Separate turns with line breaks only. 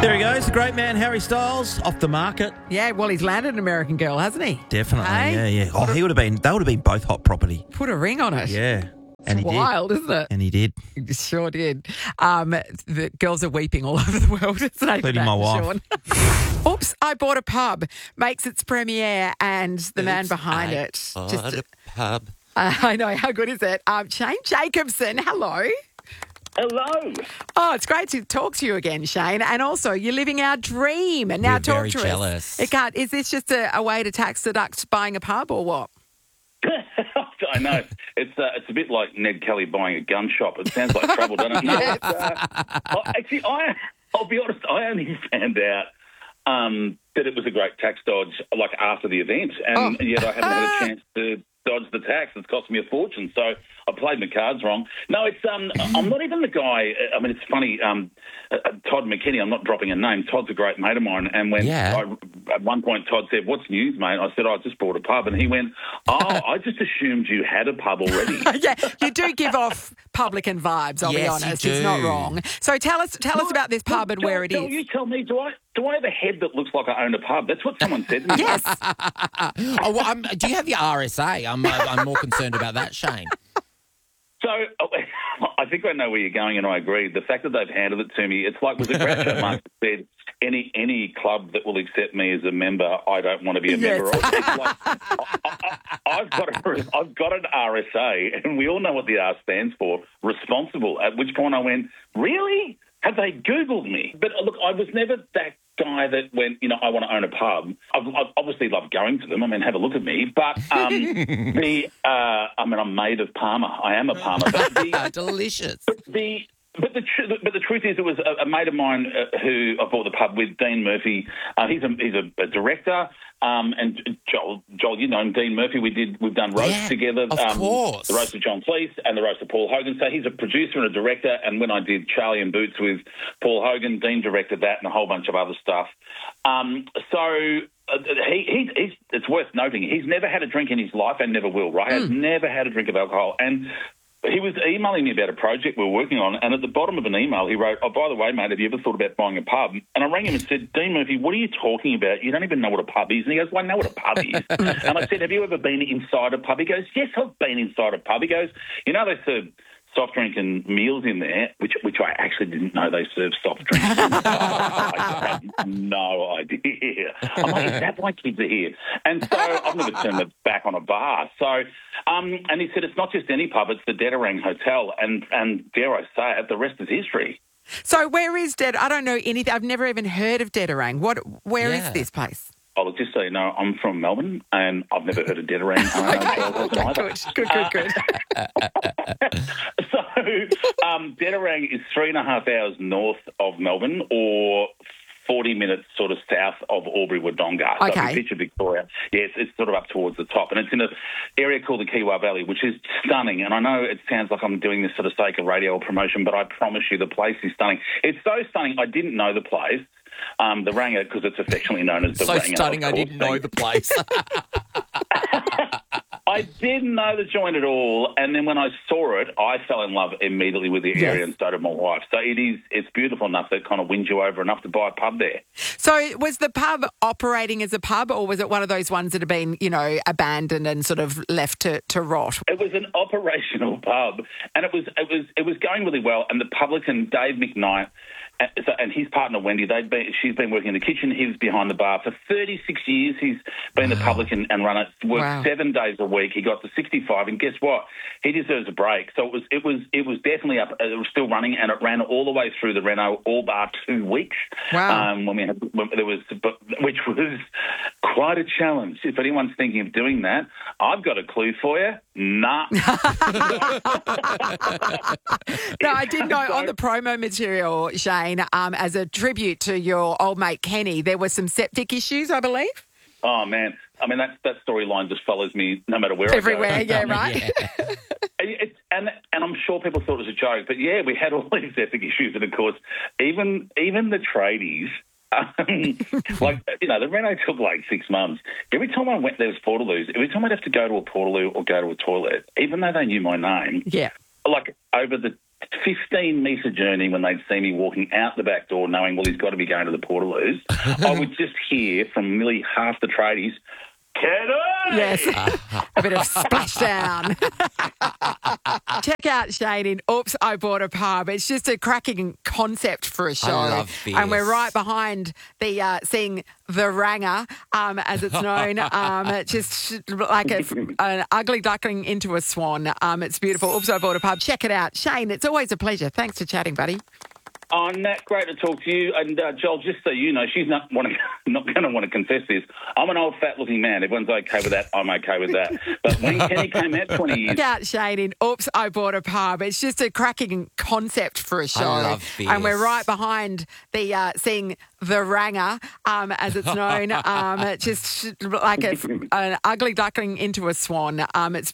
There he goes, the great man Harry Styles, off the market.
Yeah, well, he's landed an American Girl, hasn't he?
Definitely,
Hey?
yeah. Oh, they would have been both hot property.
Put a ring on it.
Yeah. And he
Wild,
did.
isn't it?
And he did.
He sure did. The girls are weeping all over the world.
Including my wife.
Oops, I bought a pub. Makes its premiere and the man behind it.
A pub.
I know, how good is it? Shane Jacobson, hello.
Hello.
Oh, it's great to talk to you again, Shane. And also, you're living our dream. And now
We're
talk
very
to
jealous.
us. Is this just a way to tax deduct buying a pub or what?
I know. It's a bit like Ned Kelly buying a gun shop. It sounds like trouble, doesn't it? No,
Yes.
I'll be honest, I only found out that it was a great tax dodge like after the event, and yet I haven't had a chance to dodge the tax. It's cost me a fortune, so I played my cards wrong. No, it's I'm not even the guy. I mean, it's funny. Todd McKinney, I'm not dropping a name. Todd's a great mate of mine, and when at one point Todd said, "What's news, mate?" I said, "I just bought a pub," and he went, "Oh, I just assumed you had a pub already."
Yeah, you do give off publican vibes, I'll be
Yes, you
honest. It's
do.
not wrong. So tell us about this pub and where it is.
You tell me, do I have a head that looks like I own a pub? That's what someone said to me.
Yes.
Do you have your RSA? I'm more concerned about that, Shane.
So I think I know where you're going, and I agree. The fact that they've handed it to me, it's like was it Groucho Marx that said, any club that will accept me as a member, I don't want to be a member of. It's like, I've got an RSA, and we all know what the R stands for, responsible. At which point I went, really? Have they Googled me? But look, I was never that guy that went, I want to own a pub. I've obviously loved going to them. I mean, have a look at me. But I'm made of Parma. I am a Parma. But
Delicious.
But the truth is, it was a mate of mine who I bought the pub with, Dean Murphy. He's a director, and Joel, you know him, Dean Murphy. We've done roasts together.
Of course,
the roast of John Cleese and the roast of Paul Hogan. So he's a producer and a director. And when I did Charlie and Boots with Paul Hogan, Dean directed that and a whole bunch of other stuff. It's worth noting he's never had a drink in his life and never will. Right, has never had a drink of alcohol and. He was emailing me about a project we were working on, and at the bottom of an email he wrote, "Oh, by the way, mate, have you ever thought about buying a pub?" And I rang him and said, "Dean Murphy, what are you talking about? You don't even know what a pub is." And he goes, "Well, I know what a pub is." And I said, "Have you ever been inside a pub?" He goes, "Yes, I've been inside a pub." He goes, "You know, they serve soft drink and meals in there," which I actually didn't know they serve soft drinks. I had no idea. I'm like, "Is that why kids are here?" And so I've never turned my back on a bar. So, and he said, "It's not just any pub, it's the Dedarang Hotel." And dare I say it, the rest is history.
So where is I don't know anything. I've never even heard of Dedarang. Where is this place?
Oh, look, just so you know, I'm from Melbourne, and I've never heard of Dedarang.
Good.
So, Dedarang is 3.5 hours north of Melbourne, or 40 minutes sort of south of Albury-Wodonga. So if you picture Victoria, yes, it's sort of up towards the top. And it's in an area called the Kiwa Valley, which is stunning. And I know it sounds like I'm doing this for the sake of radio promotion, but I promise you the place is stunning. It's so stunning, I didn't know the place. The Ranga, because it's affectionately known as the Ranga.
So stunning, I didn't know the place.
I didn't know the joint at all, and then when I saw it, I fell in love immediately with the area, and so did my wife. So it's beautiful enough that it kind of wins you over enough to buy a pub there.
So was the pub operating as a pub, or was it one of those ones that had been, abandoned and sort of left to rot?
It was an operational pub, and it was going really well. And the publican Dave McKnight and his partner Wendy, she's been working in the kitchen. He was behind the bar for 36 years. He's been the publican and run it. Worked 7 days a week. He got to 65, and guess what? He deserves a break. So it was definitely up. It was still running, and it ran all the way through the reno, all bar 2 weeks.
Wow.
Which was quite a challenge. If anyone's thinking of doing that, I've got a clue for you. Nah.
No, I did know on the promo material, Shane, as a tribute to your old mate Kenny, there were some septic issues, I believe.
Oh, man. I mean, that storyline just follows me no matter where
Everywhere,
I go.
right?
And I'm sure people thought it was a joke, but yeah, we had all these septic issues, and of course, even the tradies, the reno took like 6 months. Every time I went, there was Portaloos. Every time I'd have to go to a Portaloo or go to a toilet, even though they knew my name,
yeah,
like over the 15-metre journey when they'd see me walking out the back door knowing, well, he's got to be going to the Portaloos, I would just hear from nearly half the tradies, Kenny!
Yes, a bit of splashdown. Check out Shane in Oops, I Bought a Pub. It's just a cracking concept for a show.
I love this.
And we're right behind the seeing The Ranger, as it's known, just like an ugly duckling into a swan. It's beautiful. Oops, I Bought a Pub. Check it out. Shane, it's always a pleasure. Thanks for chatting, buddy.
Oh, Nat, great to talk to you. And Joel, just so you know, she's not going to want to confess this. I'm an old, fat-looking man. Everyone's okay with that. I'm okay with that. But when Kenny came out 20 years...
Check out Shane in Oops, I Bought a Pub. It's just a cracking concept for a show.
I love this.
And we're right behind the seeing The Ranger, as it's known, just like an ugly duckling into a swan. It's